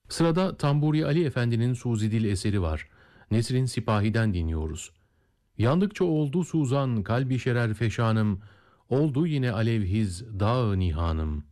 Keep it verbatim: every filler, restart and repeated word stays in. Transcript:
Sırada Tamburi Ali Efendi'nin Suzidil eseri var. Nesrin Sipahi'den dinliyoruz. Yandıkça oldu suzan kalbi şerer feşanım, oldu yine alevhiz dağ nihanım.